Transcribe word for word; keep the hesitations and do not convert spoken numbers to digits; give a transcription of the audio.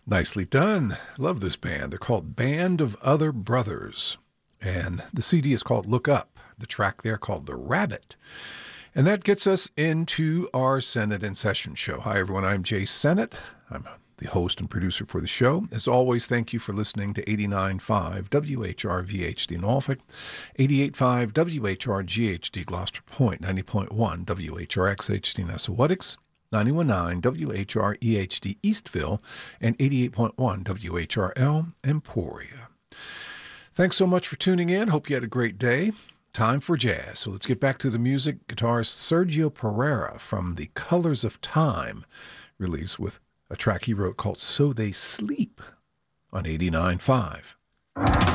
Nicely done. Love this band. They're called Band of Other Brothers. And the C D is called Look Up. The track there called The Rabbit. And that gets us into our Senate in Session show. Hi, everyone. I'm Jay Sennett. I'm the host and producer for the show. As always, thank you for listening to eighty-nine point five W H R V H D Norfolk, eighty-eight point five W H R G H D Gloucester Point, ninety point one W H R X H D Nessawatix, ninety-one point nine W H R E H D Eastville, and eighty-eight point one W H R L Emporia. Thanks so much for tuning in. Hope you had a great day. Time for jazz. So let's get back to the music. Guitarist Sergio Pereira from the Colors of Time release with a track he wrote called So They Sleep on eighty-nine point five.